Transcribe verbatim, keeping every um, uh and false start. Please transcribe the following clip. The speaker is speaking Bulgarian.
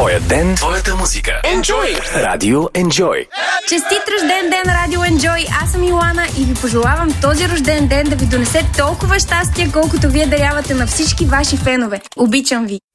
Твоя ден, твоята музика. Enjoy! Радио Enjoy. Честит рожден ден, Радио Enjoy! Аз съм Илана и ви пожелавам този рожден ден да ви донесе толкова щастие, колкото вие дарявате на всички ваши фенове. Обичам ви!